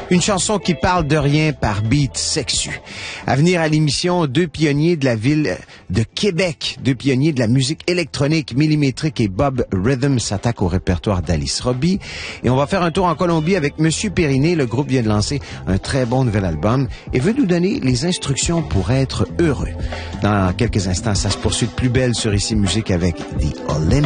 Une chanson qui parle de rien par beat sexu. À venir à l'émission, deux pionniers de la ville de Québec, deux pionniers de la musique électronique millimétrique et Bob Rhythm s'attaque au répertoire d'Alice Robbie. Et on va faire un tour en Colombie avec Monsieur Périnée. Le groupe vient de lancer un très bon nouvel album et veut nous donner les instructions pour être heureux. Dans quelques instants, ça se poursuit de plus belle sur Ici Musique avec The Olympics.